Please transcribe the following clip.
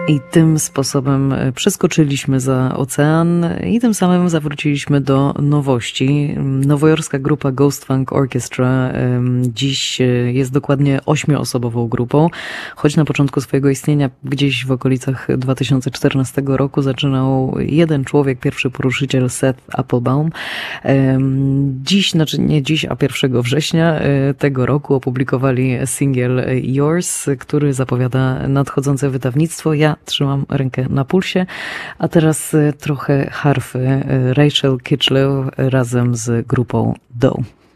I tym sposobem przeskoczyliśmy za ocean i tym samym zawróciliśmy do nowości. Nowojorska grupa Ghost Funk Orchestra dziś jest dokładnie 8-osobową grupą, choć na początku swojego istnienia gdzieś w okolicach 2014 roku zaczynał jeden człowiek, pierwszy poruszyciel Seth Applebaum. Dziś, znaczy nie dziś, a 1 września tego roku opublikowali singiel Yours, który zapowiada nadchodzące wydawnictwo. Ja trzymam rękę na pulsie, a teraz trochę harfy. Rachel Kitchlew razem z grupą Doe.